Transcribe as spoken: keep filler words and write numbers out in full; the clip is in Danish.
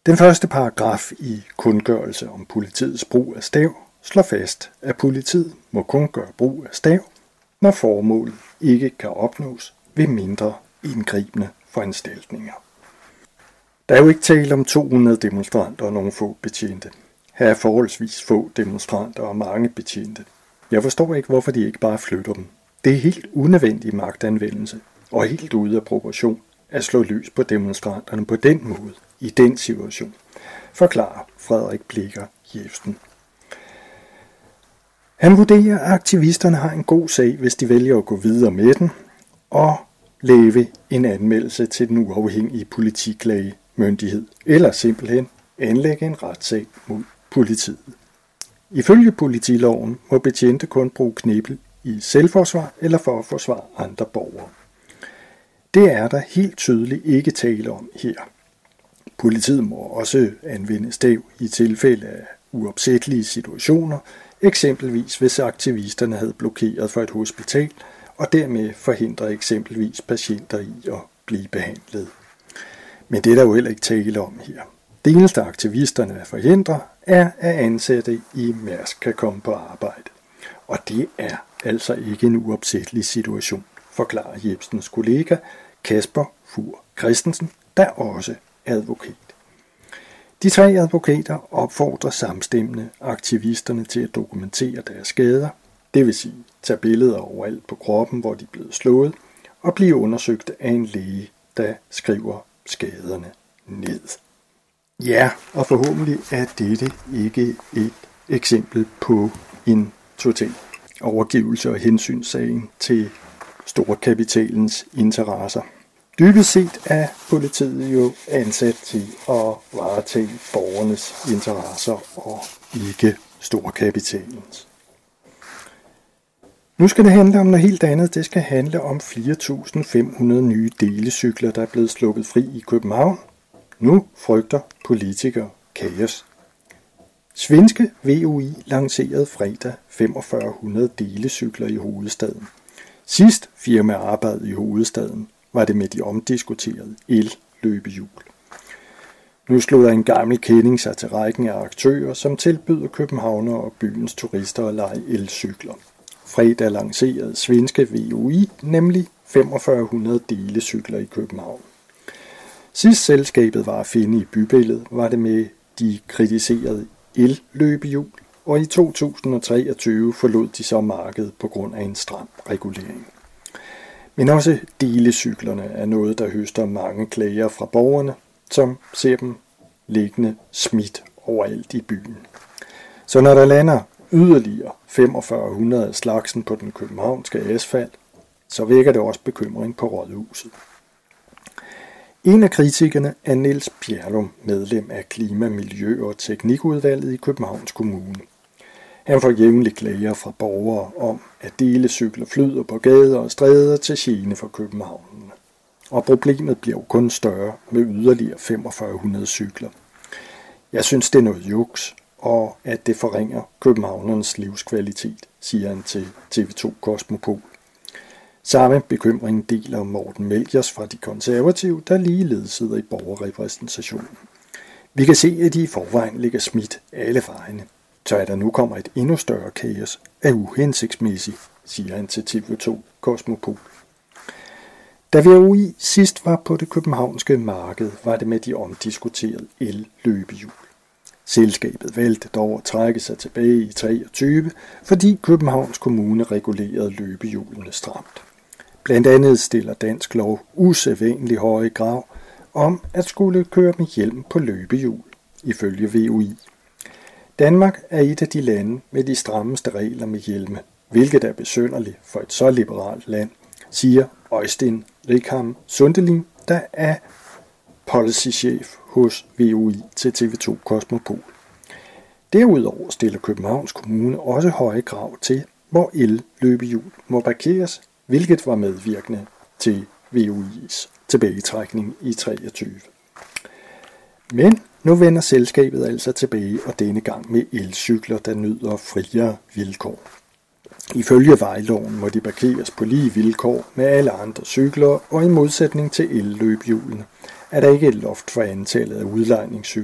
Den første paragraf i kundgørelse om politiets brug af stav slår fast, at politiet må kun gøre brug af stav, når formålet ikke kan opnås ved mindre indgribende foranstaltninger. Der er jo ikke tale om to hundrede demonstranter og nogle få betjente. Her er forholdsvis få demonstranter og mange betjente. Jeg forstår ikke, hvorfor de ikke bare flytter dem. Det er helt unødvendig magtanvendelse og helt ude af proportion at slå løs på demonstranterne på den måde i den situation, forklarer Frederik Blicher Jebsen. Han vurderer, at aktivisterne har en god sag, hvis de vælger at gå videre med den og lave en anmeldelse til den uafhængige politiklagemyndighed, eller simpelthen anlægge en retssag mod politiet. Ifølge politiloven må betjente kun bruge knippel i selvforsvar eller for at forsvare andre borgere. Det er der helt tydeligt ikke tale om her. Politiet må også anvende stav i tilfælde af uopsættelige situationer, eksempelvis hvis aktivisterne havde blokeret for et hospital og dermed forhindrer eksempelvis patienter i at blive behandlet. Men det er der jo heller ikke tale om her. Det eneste aktivisterne vil forhindre er, at ansatte i Mærsk kan komme på arbejde. Og det er altså ikke en uopsættelig situation, forklarer Jebsens kollega Kasper Fur Christensen, der også er advokat. De tre advokater opfordrer samstemmende aktivisterne til at dokumentere deres skader, det vil sige tage billeder overalt på kroppen, hvor de er blevet slået, og blive undersøgt af en læge, der skriver skaderne ned. Ja, og forhåbentlig er dette ikke et eksempel på en total overgivelse og hensynssagen til storkapitalens interesser. Dybest set er politiet jo ansat til at varetage borgernes interesser og ikke storkapitalens. Nu skal det handle om noget helt andet. Det skal handle om fire tusind fem hundrede nye delecykler, der er blevet sluppet fri i København. Nu frygter politikere kaos. Svenske V U I lancerede fredag femogfyrre hundrede delecykler i hovedstaden. Sidst firma arbejdede i hovedstaden var det med de omdiskuterede el-løbehjul. Nu slog der en gammel kending sig til rækken af aktører, som tilbyder københavnere og byens turister at lege elcykler. Fredag lancerede svenske V U I nemlig femogfyrre hundrede delecykler i København. Sidst selskabet var at finde i bybilledet, var det med de kritiserede el-løbehjul, og i to tusind treogtyve forlod de så markedet på grund af en stram regulering. Men også delecyklerne er noget, der høster mange klager fra borgerne, som ser dem liggende smidt overalt i byen. Så når der lander yderligere femogfyrre hundrede af slagsen på den københavnske asfalt, så vækker det også bekymring på rådhuset. En af kritikerne er Niels Bjerlum, medlem af Klima-, Miljø- og Teknikudvalget i Københavns Kommune. Han får jævnligt klager fra borgere om, at delecykler flyder på gader og stræder til gene for københavnerne. Og problemet bliver jo kun større med yderligere femogfyrre hundrede cykler. Jeg synes, det er noget juks, og at det forringer københavnernes livskvalitet, siger han til T V to Kosmopol. Samme bekymring deler Morten Melchiors fra De Konservative, der ligeledes sidder i borgerrepræsentationen. Vi kan se, at de i forvejen ligger smidt alle vejene, så at der nu kommer et endnu større kaos er uhensigtsmæssigt, siger han til T V to Kosmopol. Da V U I sidst var på det københavnske marked, var det med de omdiskuterede el-løbehjul. Selskabet valgte dog at trække sig tilbage i treogtyve, fordi Københavns Kommune regulerede løbehjulene stramt. Blandt andet stiller dansk lov usædvanligt høje krav om at skulle køre med hjelm på løbehjul, ifølge V U I. Danmark er et af de lande med de strammeste regler med hjelme, hvilket er besynderligt for et så liberalt land, siger Øystein Rikham Sundelin, der er policychef hos V U I til T V to Kosmopol. Derudover stiller Københavns Kommune også høje krav til, hvor el-løbehjul må parkeres, hvilket var medvirkende til V U I's tilbagetrækning i treogtyve. Men nu vender selskabet altså tilbage, og denne gang med elcykler, der nyder friere vilkår. Ifølge vejloven må de parkeres på lige vilkår med alle andre cykler, og i modsætning til el-løbehjulene er der ikke et loft for antallet af udlejningscykler.